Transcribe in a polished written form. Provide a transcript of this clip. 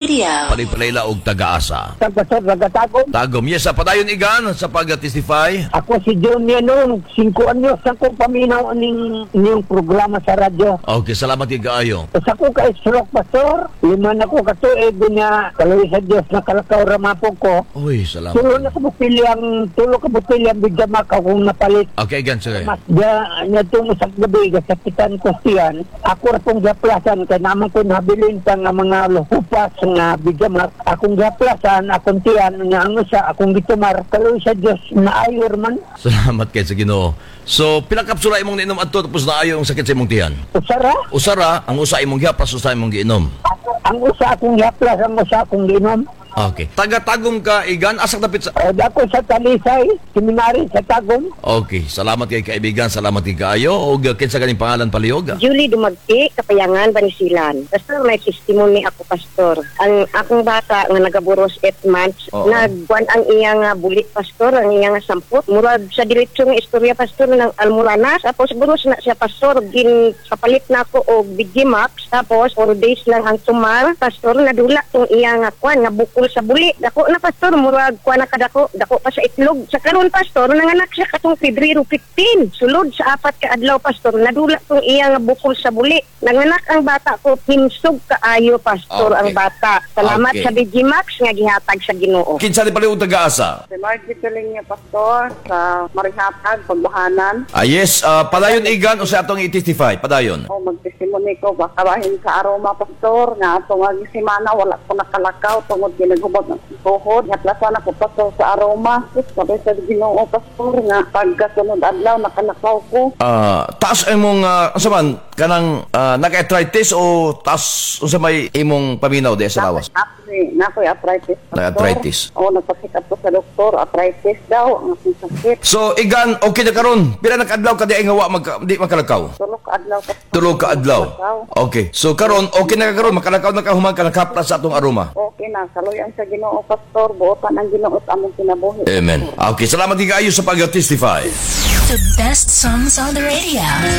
Radio. Palipalayla og taga-asa. Sa Pastor Ragatagom. Tagom, yes, sa padayon igan, sa pag-testify. Ako si John Yanong, 5 anyos akong paminaw niyong programa sa radyo. Okay, salamat kaayo. Sa ko ka stroke, Pastor, 5 na ko katuig niya, kaloy sa Diyos na kalakaw ramapong ko. Uy, salamat. Tulo na kabutilyang, bigyamak akong napalit. Okay, igan, sige. Mas niya tumusag gabi, kasakitan ko siyan. Ako rapong gaplasan, kaya naman ko nabilin pa nga mga luhupas nga bigyamak. Akong gaplasan, akong tiyan, nga ang isa, akong gitumar. Kaloy sa Diyos na ayor man. Salamat kay sa Ginoo. So, pinakapsula imong niinom adto tapos naayo ang sakit sa imong tiyan. Usara, Usara, ang usa imong gihapas, usa imong giinom. ang usa akong gaplas, ang usa akong ginom. Okay. Taga-tagom ka, igan, asak dapit sa... Ako sa Talisay, seminary sa Tagum. Okay, salamat kay kaibigan, salamat kay kaayo. O kinsa ganing pangalan palihog? Julie Dumagti, Kapayangan, Banisilan. Pastor, may testimony ako, Pastor. Ang akong bata nga nagaburos 8 months, Oo. nagkuan ang iyang bulit, Pastor, ang iyang sampot. Murag sa diretso nga istorya, Pastor, ng Almoranas. Tapos buros na siya, Pastor, kapalit na ako o Bigimax. Tapos 4 days lang ang tumar. Pastor, nadula tong iyang kuan nga bukol sa buli. Dako na, Pastor, murag kuan na kadako. Dako pa sa itlog. Sa karon, Pastor, nanganak siya katong Pebrero 15. Sulod sa 4 ka adlaw, Pastor, nadula tong iyang bukol sa buli. Nanganak ang bata ko, pinsog kaayo, Pastor, Okay. ang bata. Salamat Okay. sa Bigimax nga gihatag sa Ginoo. Kinsa ni palihog taga-asa? Si Margie Tuling niya, Pastor, sa Marihatag, Pagbahanan. Yes, padayon igan o sa atong i-testify, padayon. O magtestimony ko, baka bahin sa aroma, Pastor, nga atong semana wala ko nakalakaw, tungod ginagubot ng tuhod. Natlasan ako, Pastor, sa aroma. Sabi sa Ginoo, Pastor, nga pagkasunod adlaw, nakalakaw ko. Taas imong, asa man, kanang naka-arthritis o taas o sa may imong paminaw de sa lawas? Nakoy arthritis, Pastor. Na-arthritis. O nagpasikap ko sa doktor, arthritis daw, ang aking sakit. So, igan, okay na karon. Pila nag-adlaw ka di ay nga di makalakaw? Tulog ka adlaw, Pastor. Tulog ka adlaw. Okay. So, karon, okay na ka karon. Makalakaw na ka humang ka nakaplas sa atong aroma. Okay na, saluyan sa Ginoo, Pastor. Buotan ang Ginoo at among kinabuhi. Amen. Okay, salamat kaayo sa pag-testify. The best songs on the radio.